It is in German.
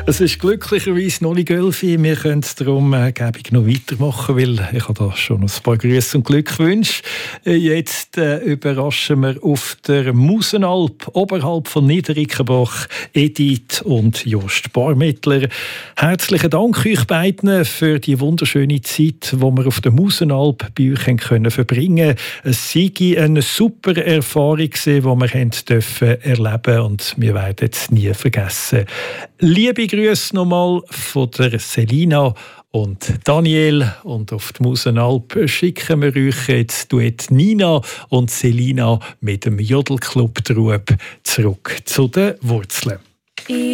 Es ist glücklicherweise noch nicht 11 Uhr. Wir können darum noch weitermachen, weil ich habe da schon ein paar Grüße und Glückwünsche. Jetzt überraschen wir auf der Musenalp, oberhalb von Niederrickenbach, Edith und Jost Barmettler. Herzlichen Dank euch beiden für die wunderschöne Zeit, die wir auf der Musenalp bei euch verbringen können. Es sei eine super Erfahrung, die wir erleben durften und wir werden es nie vergessen. Liebe Grüße nochmal von der Selina und Daniel. Und auf die Musenalp schicken wir euch jetzt Duett Nina und Selina mit dem Jodelclub Trub zurück zu den Wurzeln.